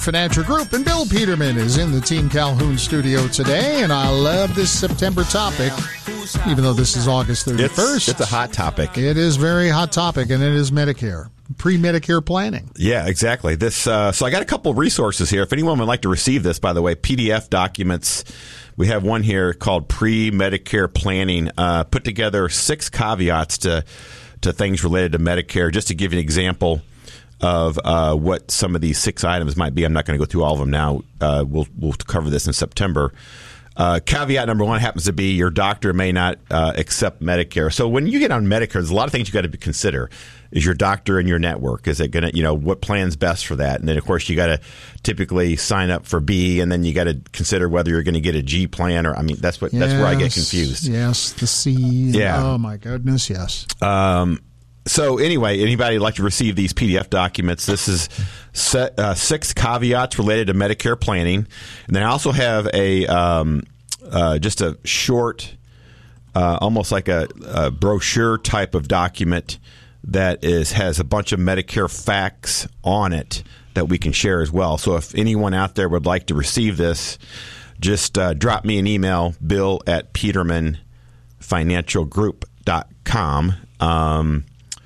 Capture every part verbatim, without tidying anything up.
Financial Group, and Bill Peterman is in the Team Calhoun studio today, and I love this September topic, even though this is August thirty-first. It's, it's a hot topic. It is a very hot topic, and it is Medicare, pre-Medicare planning. Yeah, exactly. This. Uh, so I got a couple of resources here. If anyone would like to receive this, by the way, P D F documents. We have one here called Pre-Medicare Planning, uh, put together six caveats to to things related to Medicare. Just to give you an example of uh, what some of these six items might be. I'm not going to go through all of them now. Uh, we'll we'll cover this in September. Uh, caveat number one happens to be your doctor may not uh, accept Medicare. So when you get on Medicare, there's a lot of things you got to consider. Is your doctor in your network? Is it going to, you know, what plan's best for that? And then, of course, you got to typically sign up for B, and then you got to consider whether you're going to get a G plan or, I mean, that's what yes, that's where I get confused. Yes, the C. Yeah. Oh, my goodness, yes. Um. So anyway, anybody would like to receive these P D F documents, this is set, uh, six caveats related to Medicare planning. And then I also have a um, uh, just a short, uh, almost like a, a brochure type of document that is has a bunch of Medicare facts on it that we can share as well. So if anyone out there would like to receive this, just uh, drop me an email, bill at peterman financial group dot com. Um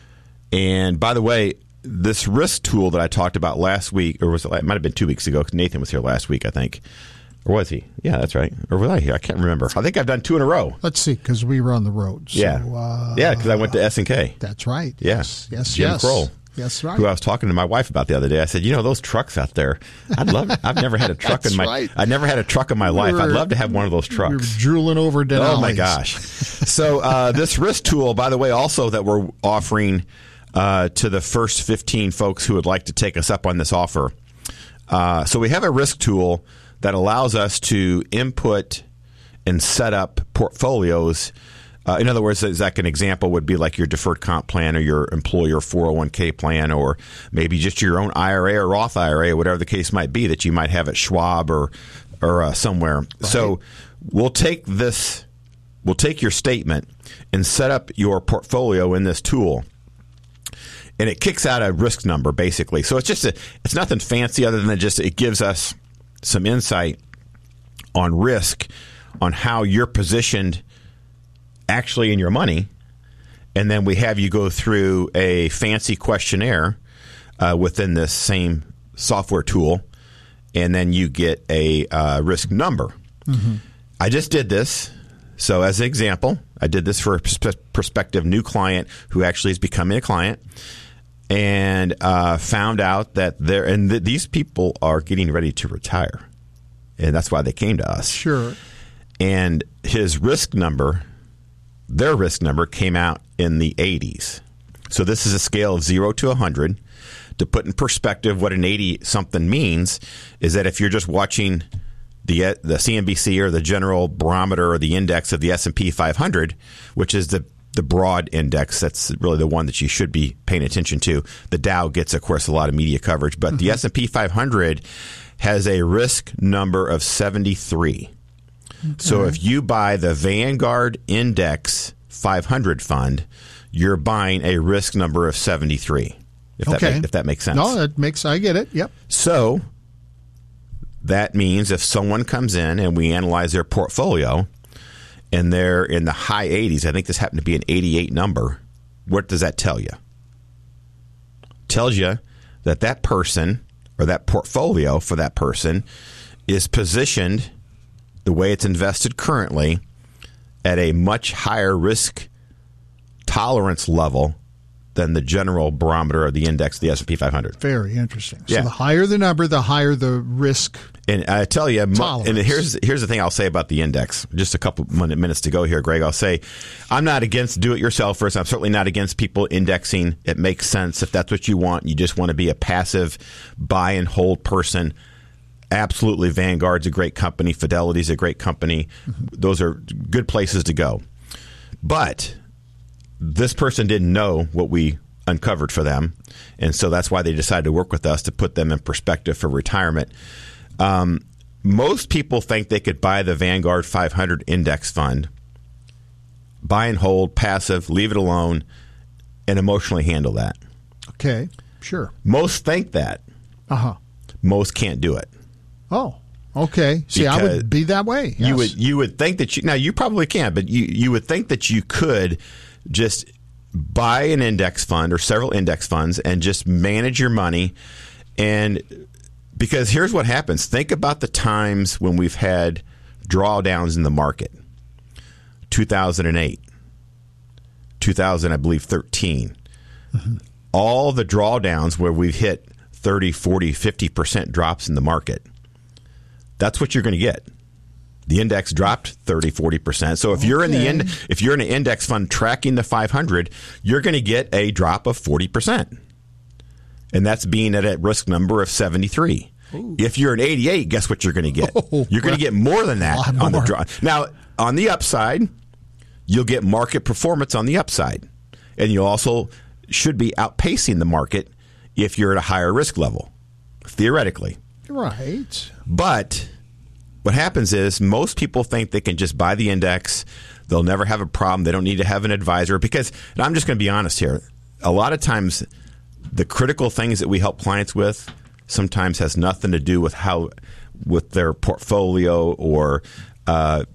And by the way, this risk tool that I talked about last week, or was it, it might have been two weeks ago, because Nathan was here last week, I think. Or was he? Yeah, that's right. Or was I here? I can't remember. I think I've done two in a row. Let's see, because we were on the road. So, yeah, uh, yeah, because I went to S and K. That's right. Yeah. Yes, yes, Jim yes. Kroll. Yes, right. Who I was talking to my wife about the other day. I said, you know, those trucks out there, I'd love it. I've never had a truck That's in my right. I never had a truck in my We life. were- I'd love to have one of those trucks. We were drooling over Denali's. Oh, my gosh. So uh, this risk tool, by the way, also that we're offering uh, to the first fifteen folks who would like to take us up on this offer. Uh, so we have a risk tool that allows us to input and set up portfolios. Uh, in other words, like an example would be like your deferred comp plan or your employer four oh one k plan, or maybe just your own I R A or Roth I R A, or whatever the case might be that you might have at Schwab or or uh, somewhere. Right. So we'll take this, we'll take your statement and set up your portfolio in this tool, and it kicks out a risk number basically. So it's just a, it's nothing fancy other than just it gives us some insight on risk, on how you're positioned actually in your money, and then we have you go through a fancy questionnaire uh, within this same software tool, and then you get a uh, risk number. Mm-hmm. I just did this. So as an example, I did this for a pers- prospective new client who actually is becoming a client, and uh, found out that there and th- these people are getting ready to retire, and that's why they came to us. Sure. And his risk number, their risk number, came out in the eighties. So this is a scale of zero to one hundred. To put in perspective what an eighty-something means is that if you're just watching the the C N B C or the general barometer or the index of the S and P five hundred, which is the the broad index, that's really the one that you should be paying attention to. The Dow gets, of course, a lot of media coverage, but mm-hmm. the S and P five hundred has a risk number of seventy-three. Okay. So if you buy the Vanguard Index five hundred fund, you're buying a risk number of seventy-three. If okay. that make, if that makes sense. No, that makes, I get it. Yep. So that means if someone comes in and we analyze their portfolio and they're in the high eighties, I think this happened to be an eighty-eight number, what does that tell you? Tells you that that person or that portfolio for that person is positioned the way it's invested currently at a much higher risk tolerance level than the general barometer of the index, the S and P five hundred. Very interesting. So yeah. the higher the number, the higher the risk. And I tell you, tolerance. and here's here's the thing I'll say about the index. Just a couple minutes to go here, Greg. I'll say I'm not against do-it-yourselfers. I'm certainly not against people indexing. It makes sense if that's what you want. You just want to be a passive buy and hold person. Absolutely, Vanguard's a great company. Fidelity's a great company. Mm-hmm. Those are good places to go. But this person didn't know what we uncovered for them, and so that's why they decided to work with us to put them in perspective for retirement. Um, most people think they could buy the Vanguard five hundred index fund, buy and hold, passive, leave it alone, and emotionally handle that. Okay, sure. Most think that. Uh-huh. most can't do it. Oh, okay. See, I would be that way. Yes. You would you would think that you now you probably can, but you you would think that you could just buy an index fund or several index funds and just manage your money. And because here's what happens. Think about the times when we've had drawdowns in the market. two thousand eight, two thousand, I believe, thirteen. Mm-hmm. All the drawdowns where we've hit thirty, forty, fifty percent drops in the market. That's what you're going to get. The index dropped thirty, forty percent. So if okay. you're in the ind- if you're in an index fund tracking the five hundred, you're going to get a drop of forty percent. And that's being at a risk number of seventy-three. Ooh. If you're an eighty-eight, guess what you're going to get? Oh, you're going to get more than that on more. the draw. Now, on the upside, you'll get market performance on the upside. And you also should be outpacing the market if you're at a higher risk level, theoretically. Right. But what happens is most people think they can just buy the index. They'll never have a problem. They don't need to have an advisor because, and I'm just going to be honest here, a lot of times the critical things that we help clients with sometimes has nothing to do with how, with their portfolio or, uh,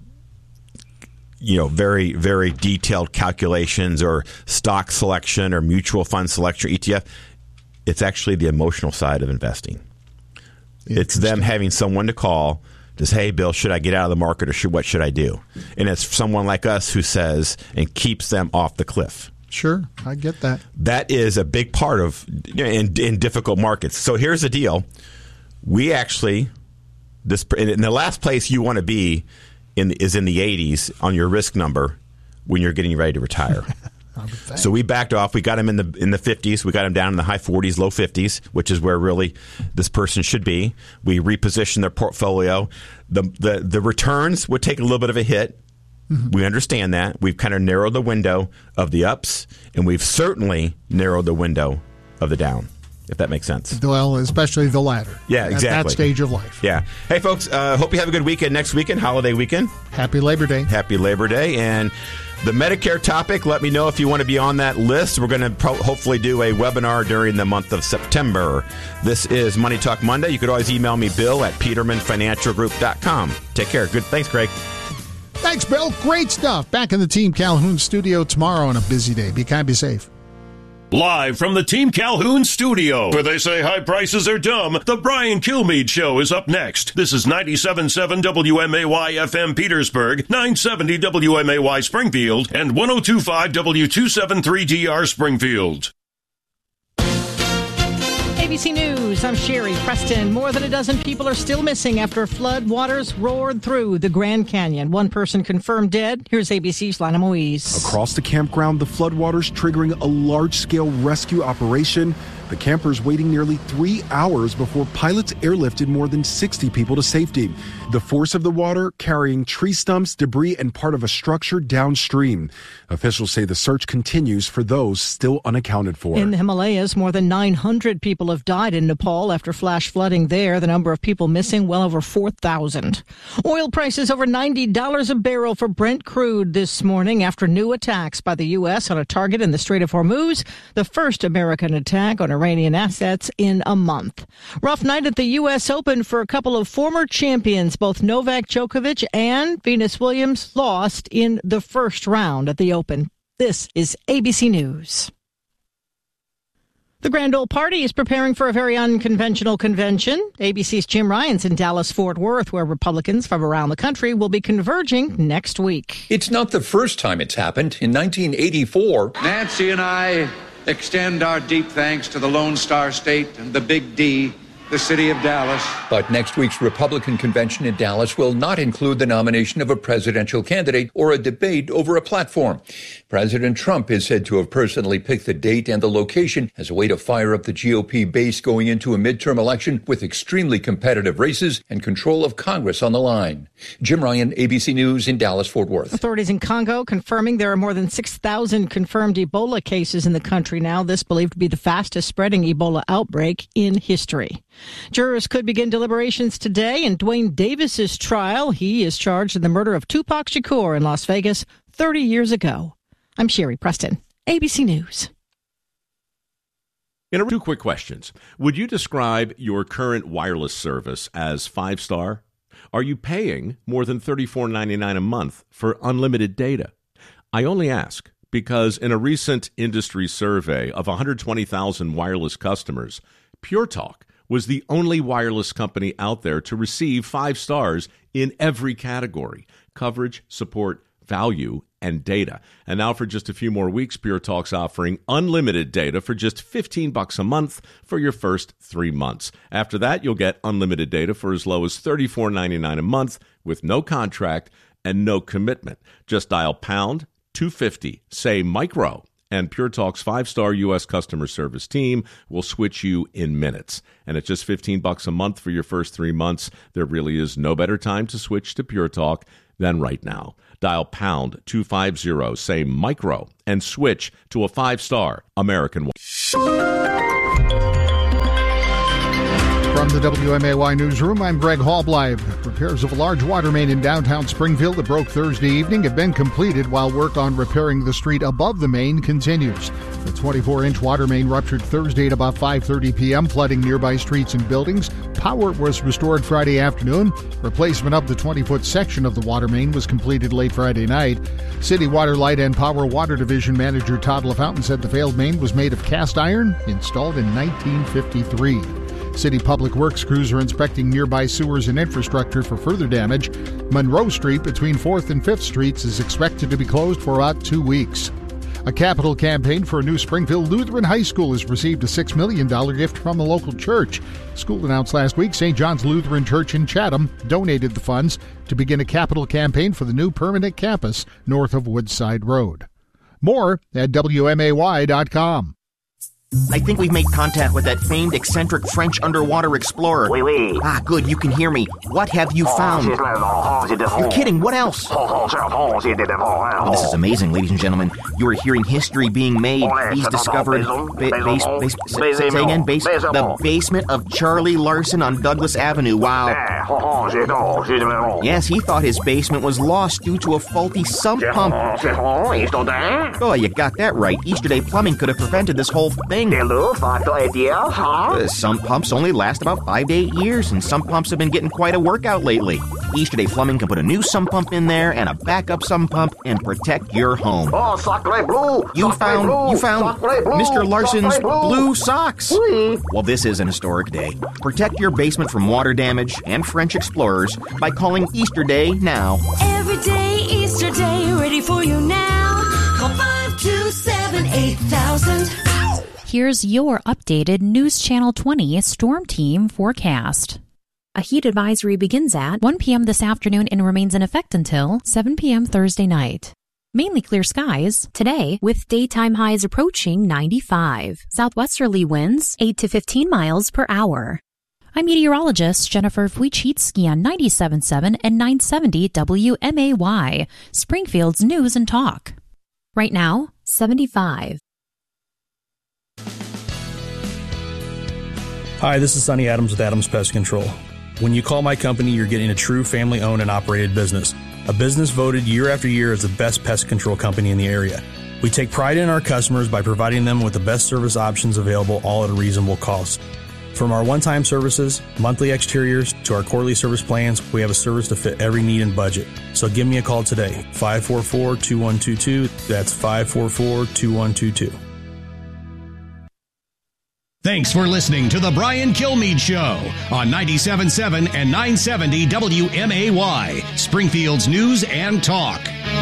you know, very, very detailed calculations or stock selection or mutual fund selection or E T F. It's actually the emotional side of investing. It's them having someone to call to say, hey, Bill, should I get out of the market or should, what should I do? And it's someone like us who says and keeps them off the cliff. Sure, I get that. That is a big part of you know, in, in difficult markets. So here's the deal. We actually, this in the last place you want to be in is in the eighties on your risk number when you're getting ready to retire. So we backed off. We got him in the in the fifties. We got him down in the high forties, low fifties, which is where really this person should be. We repositioned their portfolio. The the, the returns would take a little bit of a hit. Mm-hmm. We understand that. We've kind of narrowed the window of the ups, and we've certainly narrowed the window of the down, if that makes sense. Well, especially the latter. Yeah, exactly. At that stage of life. Yeah. Hey, folks, uh, hope you have a good weekend next weekend, holiday weekend. Happy Labor Day. Happy Labor Day. And the Medicare topic, let me know if you want to be on that list. We're going to pro- hopefully do a webinar during the month of September. This is Money Talk Monday. You could always email me, Bill, at peterman financial group dot com. Take care. Good. Thanks, Greg. Thanks, Bill. Great stuff. Back in the Team Calhoun studio tomorrow on a busy day. Be kind, be safe. Live from the Team Calhoun studio, where they say high prices are dumb, the Brian Kilmeade Show is up next. This is ninety-seven point seven W M A Y F M Petersburg, nine seventy W M A Y Springfield, and one oh two point five W two seventy-three D R Springfield. A B C News, I'm Sherry Preston. More than a dozen people are still missing after flood waters roared through the Grand Canyon. One person confirmed dead. Here's A B C's Lana Moise. Across the campground, the floodwaters triggering a large-scale rescue operation. The campers waiting nearly three hours before pilots airlifted more than sixty people to safety. The force of the water carrying tree stumps, debris, and part of a structure downstream. Officials say the search continues for those still unaccounted for. In the Himalayas, more than nine hundred people have died in Nepal after flash flooding there. The number of people missing, well over four thousand. Oil prices over ninety dollars a barrel for Brent crude this morning after new attacks by the U S on a target in the Strait of Hormuz, the first American attack on Iranian assets in a month. Rough night at the U S Open for a couple of former champions. Both Novak Djokovic and Venus Williams lost in the first round at the Open. This is A B C News. The Grand Ole Party is preparing for a very unconventional convention. A B C's Jim Ryan's in Dallas-Fort Worth, where Republicans from around the country will be converging next week. It's not the first time it's happened. In nineteen eighty-four, Nancy and I extend our deep thanks to the Lone Star State and the Big D, the city of Dallas. But next week's Republican convention in Dallas will not include the nomination of a presidential candidate or a debate over a platform. President Trump is said to have personally picked the date and the location as a way to fire up the G O P base going into a midterm election with extremely competitive races and control of Congress on the line. Jim Ryan, A B C News in Dallas-Fort Worth. Authorities in Congo confirming there are more than six thousand confirmed Ebola cases in the country now. This believed to be the fastest spreading Ebola outbreak in history. Jurors could begin deliberations today in Dwayne Davis's trial. He is charged in the murder of Tupac Shakur in Las Vegas thirty years ago. I'm Sherry Preston, A B C News. In a, two quick questions. Would you describe your current wireless service as five-star? Are you paying more than thirty-four ninety-nine a month for unlimited data? I only ask because in a recent industry survey of one hundred twenty thousand wireless customers, Pure Talk was the only wireless company out there to receive five stars in every category: coverage, support, value, and data. And now for just a few more weeks, Pure Talk's offering unlimited data for just fifteen bucks a month for your first three months. After that, you'll get unlimited data for as low as thirty-four ninety-nine a month with no contract and no commitment. Just dial pound two fifty, say micro, and Pure Talk's five-star U S customer service team will switch you in minutes. And at just fifteen bucks a month for your first three months, there really is no better time to switch to Pure Talk than right now. Dial pound two fifty, say micro, and switch to a five-star American one. From the W M A Y Newsroom, I'm Greg Hallbleib. Repairs of a large water main in downtown Springfield that broke Thursday evening have been completed while work on repairing the street above the main continues. The twenty-four inch water main ruptured Thursday at about five thirty p.m., flooding nearby streets and buildings. Power was restored Friday afternoon. Replacement of the twenty foot section of the water main was completed late Friday night. City Water, Light and Power Water Division manager Todd LaFountain said the failed main was made of cast iron, installed in nineteen fifty-three. City Public Works crews are inspecting nearby sewers and infrastructure for further damage. Monroe Street between fourth and fifth Streets is expected to be closed for about two weeks. A capital campaign for a new Springfield Lutheran High School has received a six million dollars gift from a local church. School announced last week Saint John's Lutheran Church in Chatham donated the funds to begin a capital campaign for the new permanent campus north of Woodside Road. More at W M A Y dot com. I think we've made contact with that famed eccentric French underwater explorer. Oui, oui. Ah, good, you can hear me. What have you found? You're kidding, what else? Oh, this is amazing, ladies and gentlemen. You are hearing history being made. He's discovered... Ba- base, base, say, say again, base, the basement of Charlie Larson on Douglas Avenue. Wow. Yes, he thought his basement was lost due to a faulty sump pump. Oh, you got that right. Easter Day Plumbing could have prevented this whole thing. Uh, sump pumps only last about five to eight years, and sump pumps have been getting quite a workout lately. Easter Day Plumbing can put a new sump pump in there and a backup sump pump and protect your home. Oh, sacre bleu! You found, bleu, you found Mister Larson's bleu. blue socks. Oui. Well, this is an historic day. Protect your basement from water damage and French explorers by calling Easter Day now. Every day, Easter Day, ready for you now. Call five two seven, eight thousand. Here's your updated News Channel twenty Storm Team forecast. A heat advisory begins at one p.m. this afternoon and remains in effect until seven p.m. Thursday night. Mainly clear skies today with daytime highs approaching ninety-five. Southwesterly winds eight to fifteen miles per hour. I'm meteorologist Jennifer Wojcicki on ninety-seven point seven and nine seventy W M A Y, Springfield's News and Talk. Right now, seventy-five. Hi, this is Sonny Adams with Adams Pest Control. When you call my company, you're getting a true family-owned and operated business. A business voted year after year as the best pest control company in the area. We take pride in our customers by providing them with the best service options available, all at a reasonable cost. From our one-time services, monthly exteriors, to our quarterly service plans, we have a service to fit every need and budget. So give me a call today, five four four, two one two two. That's five four four, two one two two. Thanks for listening to The Brian Kilmeade Show on ninety-seven point seven and nine seventy W M A Y, Springfield's News and Talk.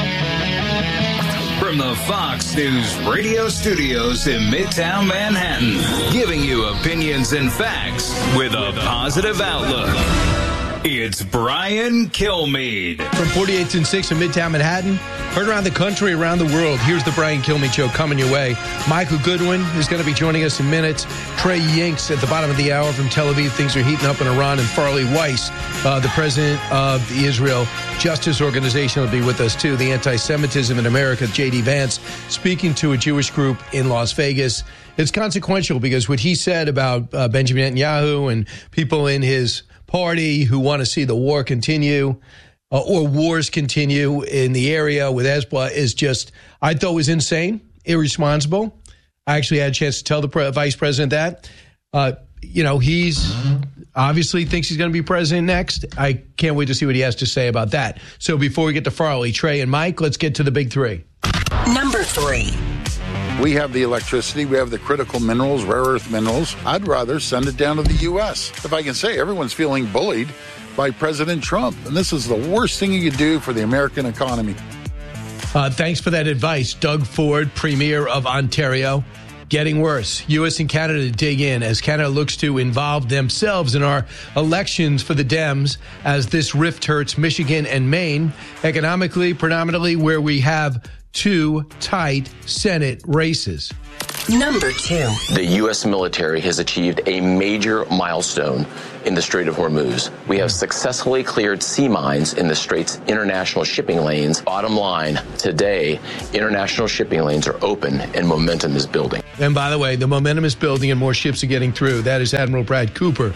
From the Fox News radio studios in Midtown Manhattan, giving you opinions and facts with a positive outlook. It's Brian Kilmeade. From forty-eighth and sixth in Midtown Manhattan, heard around the country, around the world, here's the Brian Kilmeade Show coming your way. Michael Goodwin is going to be joining us in minutes. Trey Yinks at the bottom of the hour from Tel Aviv. Things are heating up in Iran. And Farley Weiss, uh, the president of the Israel Justice Organization, will be with us too. The Anti-Semitism in America, J D Vance, speaking to a Jewish group in Las Vegas. It's consequential because what he said about uh, Benjamin Netanyahu and people in his party who want to see the war continue uh, or wars continue in the area with Hezbollah is just, I thought was insane, irresponsible. I actually had a chance to tell the pre- vice president that. Uh, you know, he's obviously thinks he's going to be president next. I can't wait to see what he has to say about that. So before we get to Farley, Trey, and Mike, let's get to the big three. Number three. We have the electricity. We have the critical minerals, rare earth minerals. I'd rather send it down to the U S. If I can say, everyone's feeling bullied by President Trump. And this is the worst thing you could do for the American economy. Uh, thanks for that advice, Doug Ford, Premier of Ontario. Getting worse. U S and Canada dig in as Canada looks to involve themselves in our elections for the Dems as this rift hurts Michigan and Maine, economically, predominantly where we have two tight Senate races. Number two. The U S military has achieved a major milestone in the Strait of Hormuz. We have successfully cleared sea mines in the Strait's international shipping lanes. Bottom line, today, international shipping lanes are open and momentum is building. And by the way, the momentum is building and more ships are getting through. That is Admiral Brad Cooper.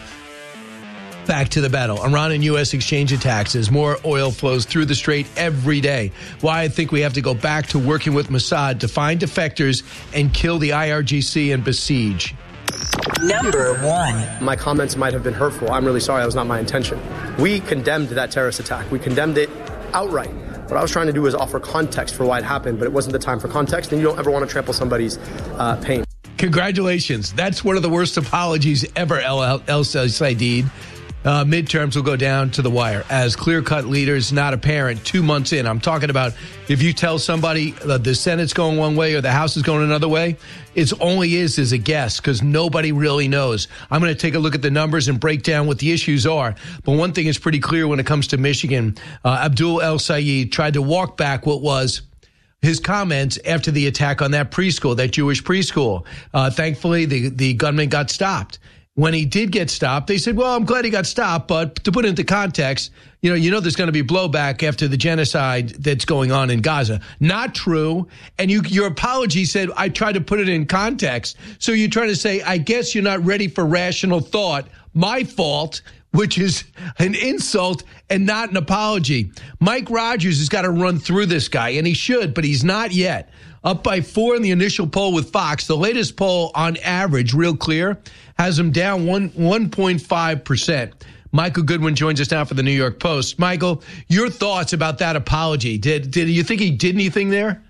Back to the battle. Iran and U S exchange attacks as more oil flows through the strait every day. Why I think we have to go back to working with Mossad to find defectors and kill the I R G C and besiege. Number one. My comments might have been hurtful. I'm really sorry. That was not my intention. We condemned that terrorist attack. We condemned it outright. What I was trying to do was offer context for why it happened, but it wasn't the time for context, and you don't ever want to trample somebody's uh, pain. Congratulations. That's one of the worst apologies ever, El, El, El Saidid. Uh, midterms will go down to the wire as clear-cut leaders not apparent two months in. I'm talking about if you tell somebody that the Senate's going one way or the House is going another way, it only is as a guess because nobody really knows. I'm going to take a look at the numbers and break down what the issues are. But one thing is pretty clear when it comes to Michigan. Uh, Abdul El Sayed tried to walk back what was his comments after the attack on that preschool, that Jewish preschool. Uh, thankfully, the, the gunman got stopped. When he did get stopped, they said, well, I'm glad he got stopped. But to put it into context, you know, you know, there's going to be blowback after the genocide that's going on in Gaza. Not true. And you, your apology said, I tried to put it in context. So you're trying to say, I guess you're not ready for rational thought. My fault, which is an insult and not an apology. Mike Rogers has got to run through this guy, and he should, but he's not yet. Up by four in the initial poll with Fox. The latest poll on average, real clear, has him down one, one point five percent. Michael Goodwin joins us now for the New York Post. Michael, your thoughts about that apology. Did did you think he did anything there?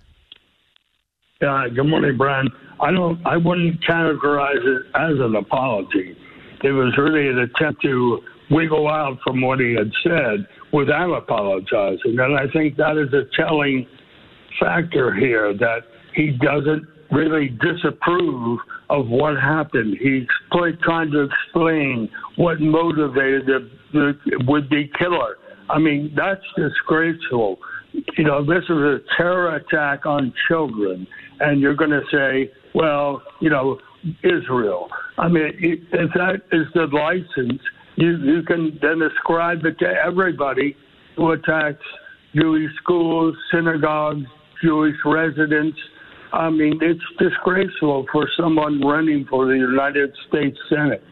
Uh, good morning, Brian. I don't. I wouldn't categorize it as an apology. It was really an attempt to wiggle out from what he had said without apologizing. And I think that is a telling factor here, that he doesn't really disapprove of what happened. He's trying to explain what motivated the, the would-be killer. I mean, that's disgraceful. You know, this is a terror attack on children, and you're going to say, well, you know, Israel. I mean, if that is the license, you, you can then ascribe it to everybody who attacks Jewish schools, synagogues, Jewish residents. I mean, it's disgraceful for someone running for the United States Senate.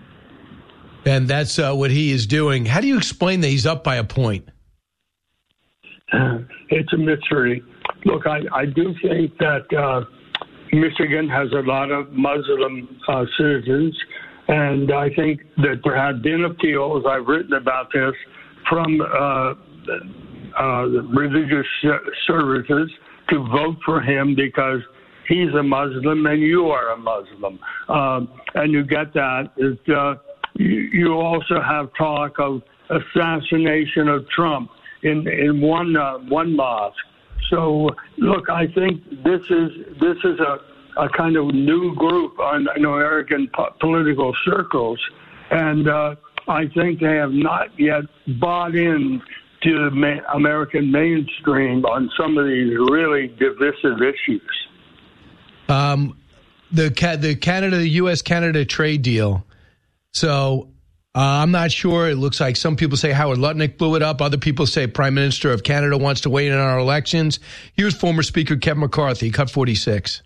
And that's uh, what he is doing. How do you explain that he's up by a point? Uh, it's a mystery. Look, I, I do think that uh, Michigan has a lot of Muslim uh, citizens, and I think that there have been appeals, I've written about this, from uh, uh, religious services to vote for him because he's a Muslim and you are a Muslim. Um, and you get that. It, uh, you, you also have talk of assassination of Trump in, in one uh, one mosque. So, look, I think this is this is a, a kind of new group in, in American po- political circles. And uh, I think they have not yet bought in to the ma- American mainstream on some of these really divisive issues. Um, the the Canada, the U S Canada trade deal. So uh, I'm not sure. It looks like some people say Howard Lutnick blew it up. Other people say Prime Minister of Canada wants to weigh in on our elections. Here's former Speaker Kevin McCarthy, cut forty-six.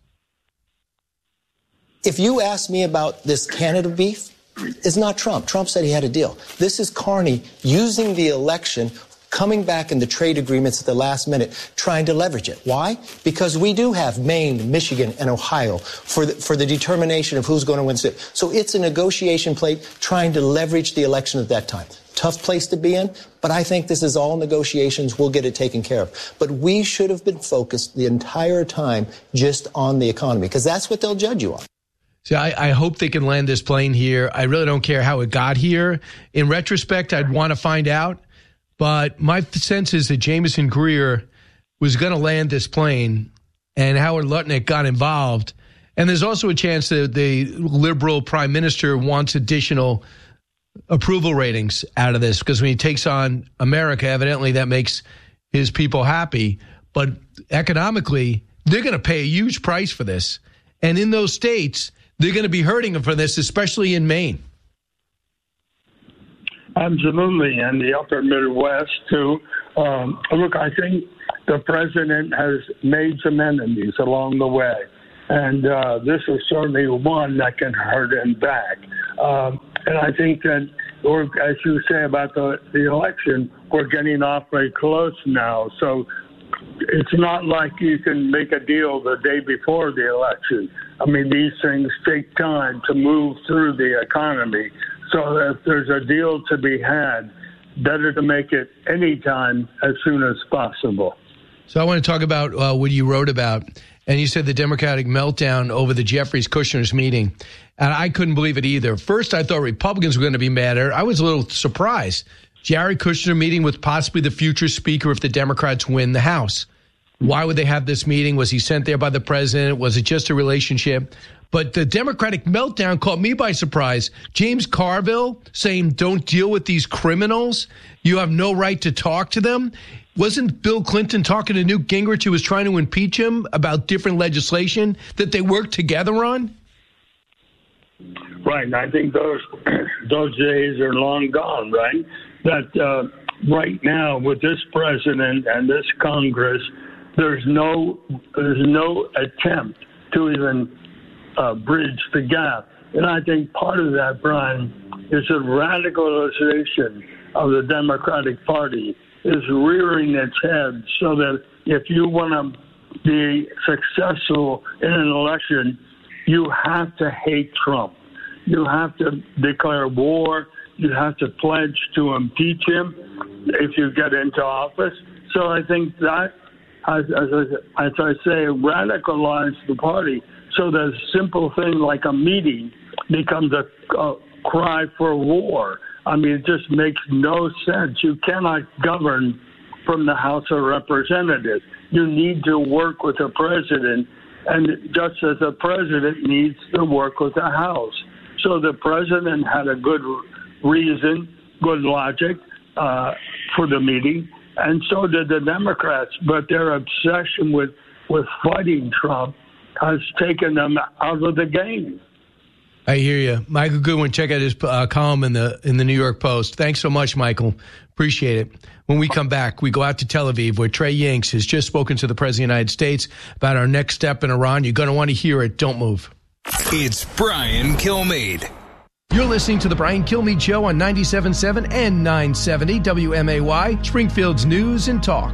If you ask me about this Canada beef, it's not Trump. Trump said he had a deal. This is Carney using the election, coming back in the trade agreements at the last minute, trying to leverage it. Why? Because we do have Maine, Michigan, and Ohio for the, for the determination of who's going to win. So it's a negotiation plate trying to leverage the election at that time. Tough place to be in, but I think this is all negotiations. We'll get it taken care of. But we should have been focused the entire time just on the economy, because that's what they'll judge you on. See, I, I hope they can land this plane here. I really don't care how it got here. In retrospect, I'd want to find out. But my sense is that Jameson Greer was going to land this plane, and Howard Lutnick got involved. And there's also a chance that the liberal prime minister wants additional approval ratings out of this, because when he takes on America, evidently that makes his people happy. But economically, they're going to pay a huge price for this. And in those states, they're going to be hurting them for this, especially in Maine. Absolutely, and the upper Midwest, too. Um, look, I think the president has made some enemies along the way, and uh, this is certainly one that can hurt him back. Um, and I think that, or as you say about the, the election, we're getting awfully close now. So it's not like you can make a deal the day before the election. I mean, these things take time to move through the economy. So if there's a deal to be had, better to make it any time as soon as possible. So I want to talk about uh, what you wrote about. And you said the Democratic meltdown over the Jeffries-Kushner's meeting. And I couldn't believe it either. First, I thought Republicans were going to be mad at her. I was a little surprised. Jared Kushner meeting with possibly the future speaker if the Democrats win the House. Why would they have this meeting? Was he sent there by the president? Was it just a relationship? But the Democratic meltdown caught me by surprise. James Carville saying, don't deal with these criminals. You have no right to talk to them. Wasn't Bill Clinton talking to Newt Gingrich, who was trying to impeach him, about different legislation that they worked together on? Right. And I think those those days are long gone, right? That uh, right now with this president and this Congress, there's no there's no attempt to even uh, bridge the gap. And I think part of that, Brian, is the radicalization of the Democratic Party is rearing its head, so that if you want to be successful in an election, you have to hate Trump. You have to declare war. You have to pledge to impeach him if you get into office. So I think that, as, as, as I say, radicalize the party so that a simple thing like a meeting becomes a, a cry for war. I mean, it just makes no sense. You cannot govern from the House of Representatives. You need to work with the president, and just as the president needs to work with the House. So the president had a good reason, good logic uh, for the meeting, and so did the Democrats. But their obsession with, with fighting Trump has taken them out of the game. I hear you. Michael Goodwin, check out his uh, column in the in the New York Post. Thanks so much, Michael. Appreciate it. When we come back, we go out to Tel Aviv, where Trey Yingst has just spoken to the President of the United States about our next step in Iran. You're going to want to hear it. Don't move. It's Brian Kilmeade. You're listening to the Brian Kilmeade Show on ninety-seven point seven and nine seventy W M A Y, Springfield's News and Talk.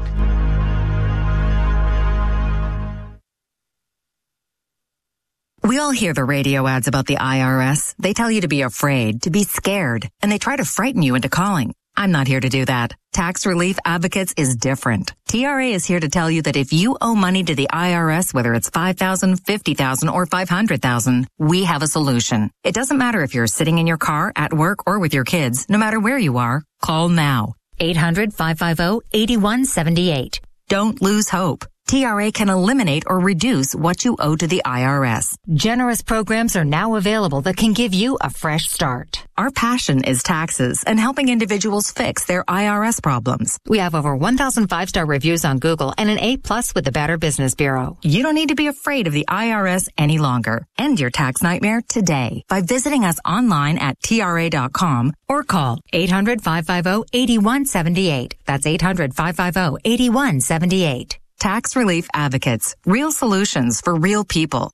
We all hear the radio ads about the I R S. They tell you to be afraid, to be scared, and they try to frighten you into calling. I'm not here to do that. Tax Relief Advocates is different. T R A is here to tell you that if you owe money to the I R S, whether it's five thousand dollars, fifty thousand dollars, or five hundred thousand dollars, we have a solution. It doesn't matter if you're sitting in your car, at work, or with your kids. No matter where you are, call now. eight hundred, five five zero, eight one seven eight. Don't lose hope. T R A can eliminate or reduce what you owe to the I R S. Generous programs are now available that can give you a fresh start. Our passion is taxes and helping individuals fix their I R S problems. We have over one thousand five-star reviews on Google and an A plus with the Better Business Bureau. You don't need to be afraid of the I R S any longer. End your tax nightmare today by visiting us online at T R A dot com or call eight hundred, five five zero, eight one seven eight. That's eight hundred, five five zero, eight one seven eight. Tax Relief Advocates. Real solutions for real people.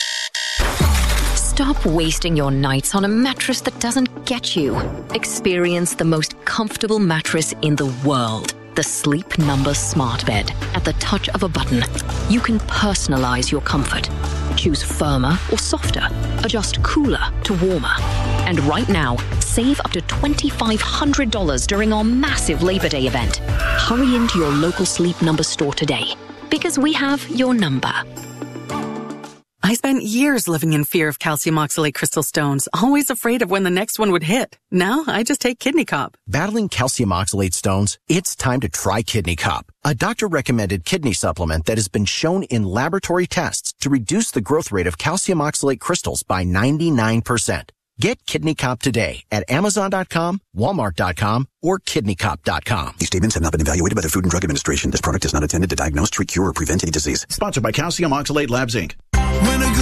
Stop wasting your nights on a mattress that doesn't get you. Experience the most comfortable mattress in the world. The Sleep Number smart bed. At the touch of a button, you can personalize your comfort. Choose firmer or softer. Adjust cooler to warmer. And right now, save up to two thousand five hundred dollars during our massive Labor Day event. Hurry into your local Sleep Number store today, because we have your number. I spent years living in fear of calcium oxalate crystal stones, always afraid of when the next one would hit. Now, I just take Kidney Cop. Battling calcium oxalate stones? It's time to try Kidney Cop, a doctor-recommended kidney supplement that has been shown in laboratory tests to reduce the growth rate of calcium oxalate crystals by ninety-nine percent. Get Kidney Cop today at Amazon dot com, Walmart dot com, or Kidney Cop dot com. These statements have not been evaluated by the Food and Drug Administration. This product is not intended to diagnose, treat, cure, or prevent any disease. Sponsored by Calcium Oxalate Labs, Incorporated.